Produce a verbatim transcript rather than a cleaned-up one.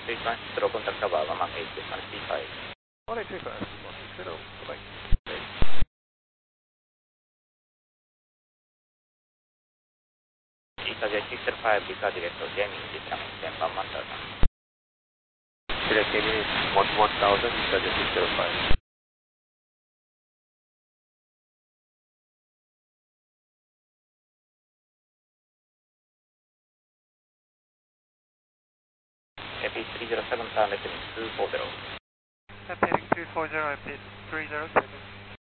Please one, throw contact above, I'm eight, this one C five. one eight three five, one six zero, bye. East Asia six zero five, Bika Director Jamie, this one ten pound master. Direct Jamie, one one thousand, East Asia six zero five. Happy three zero seven, turn left two four zero. Heading two four zero, repeat three zero seven.